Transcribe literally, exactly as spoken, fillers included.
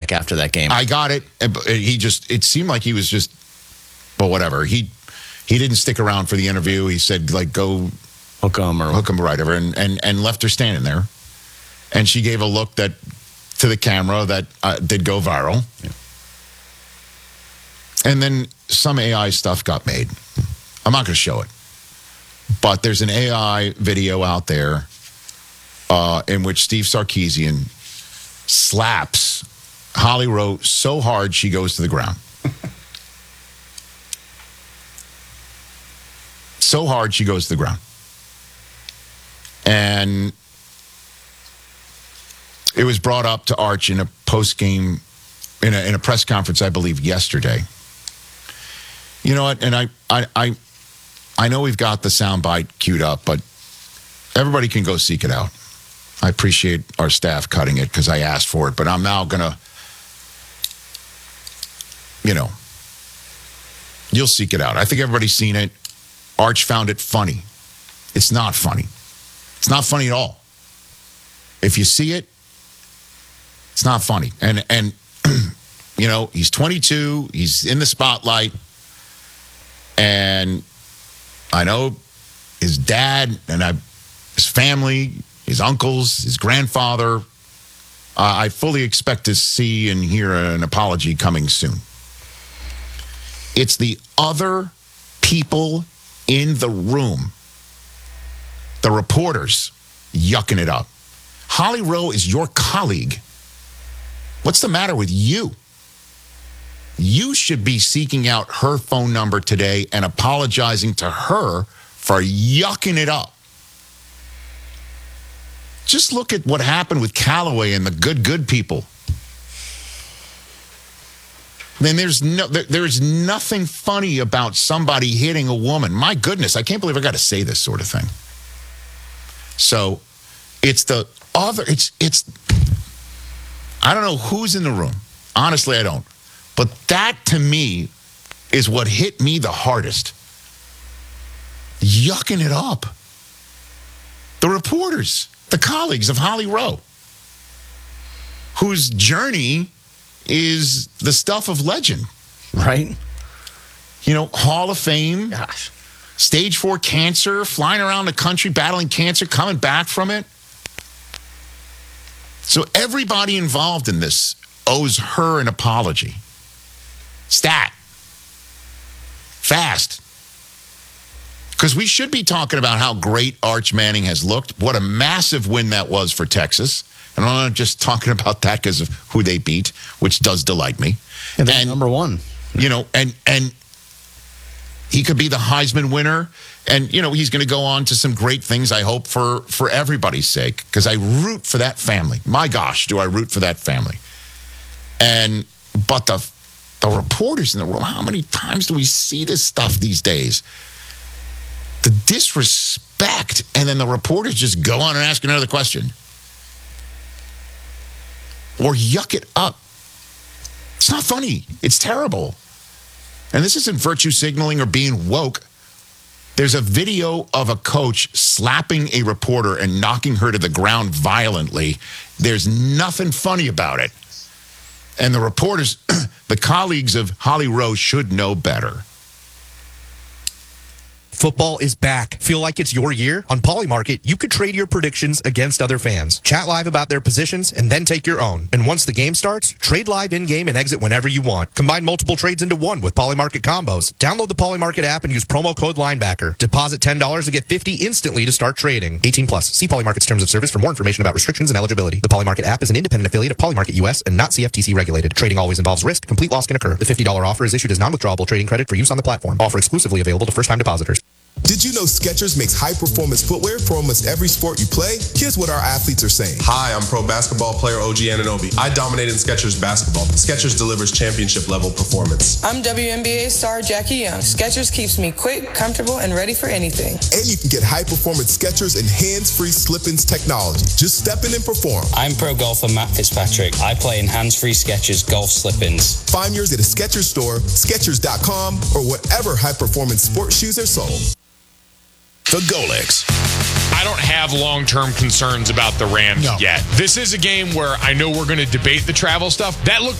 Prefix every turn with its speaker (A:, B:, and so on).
A: feedback after that game.
B: I got it. He just, it seemed like he was just, well, whatever. He he didn't stick around for the interview. He said, like, go
A: hook him or
B: hook him or whatever, and, and, and left her standing there. And she gave a look that to the camera that uh, did go viral.
A: Yeah.
B: And then some A I stuff got made. I'm not going to show it. But there's an A I video out there uh, in which Steve Sarkisian slaps Holly Rowe so hard she goes to the ground. So hard she goes to the ground. And it was brought up to Arch in a post-game, in a, in a press conference, I believe, yesterday. You know what? And I, I, I, I know we've got the soundbite queued up, but everybody can go seek it out. I appreciate our staff cutting it because I asked for it, but I'm now going to, you know, you'll seek it out. I think everybody's seen it. Arch found it funny. It's not funny. It's not funny at all. If you see it, it's not funny. And, and you know, he's twenty-two. He's in the spotlight. And I know his dad and I, his family, his uncles, his grandfather, uh, I fully expect to see and hear an apology coming soon. It's the other people in the room, the reporters, yucking it up. Holly Rowe is your colleague. What's the matter with you? You should be seeking out her phone number today and apologizing to her for yucking it up. Just look at what happened with Callaway and the good, good people. Then there's no, there, there's nothing funny about somebody hitting a woman. My goodness, I can't believe I got to say this sort of thing. So it's the other, it's, it's, I don't know who's in the room. Honestly, I don't. But that, to me, is what hit me the hardest. Yucking it up. The reporters, the colleagues of Holly Rowe, whose journey is the stuff of legend.
A: Right?
B: You know, Hall of Fame.
A: Gosh.
B: Stage four cancer, flying around the country, battling cancer, coming back from it. So everybody involved in this owes her an apology. Stat. Fast. Because we should be talking about how great Arch Manning has looked. What a massive win that was for Texas. And I'm not just talking about that because of who they beat, which does delight me.
A: And they're number one.
B: You know, and and he could be the Heisman winner. And, you know, he's going to go on to some great things, I hope, for, for everybody's sake. Because I root for that family. My gosh, do I root for that family. And, but the, the reporters in the room, how many times do we see this stuff these days? The disrespect. And then the reporters just go on and ask another question. Or yuck it up. It's not funny. It's terrible. And this isn't virtue signaling or being woke. There's a video of a coach slapping a reporter and knocking her to the ground violently. There's nothing funny about it. And the reporters, the colleagues of Holly Rowe, should know better.
C: Football is back. Feel like it's your year? On Polymarket, you could trade your predictions against other fans. Chat live about their positions and then take your own. And once the game starts, trade live in-game and exit whenever you want. Combine multiple trades into one with Polymarket combos. Download the Polymarket app and use promo code Linebacker. Deposit ten dollars to get fifty dollars instantly to start trading. eighteen plus. See Polymarket's terms of service for more information about restrictions and eligibility. The Polymarket app is an independent affiliate of Polymarket U S and not C F T C regulated. Trading always involves risk. Complete loss can occur. The fifty dollars offer is issued as non-withdrawable trading credit for use on the platform. Offer exclusively available to first-time depositors.
D: Did you know Skechers makes high-performance footwear for almost every sport you play? Here's what our athletes are saying.
E: Hi, I'm pro basketball player O G Anunoby. I dominated Skechers basketball. Skechers delivers championship-level performance.
F: I'm W N B A star Jackie Young. Skechers keeps me quick, comfortable, and ready for anything.
D: And you can get high-performance Skechers and hands-free slip-ins technology. Just step in and perform.
G: I'm pro golfer Matt Fitzpatrick. I play in hands-free Skechers golf slip-ins.
D: Find yours at a Skechers store, Skechers dot com, or wherever high-performance sports shoes are sold.
H: The Golics.
I: I don't have long-term concerns about the Rams
B: No.
I: yet. This is a game where I know we're going to debate the travel stuff. That looked